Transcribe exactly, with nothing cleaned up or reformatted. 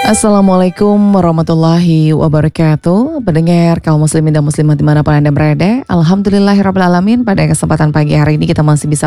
Assalamualaikum warahmatullahi wabarakatuh. Pendengar kaum muslimin dan muslimat dimanapun Anda berada, alhamdulillahirrabbilalamin. Pada kesempatan pagi hari ini kita masih bisa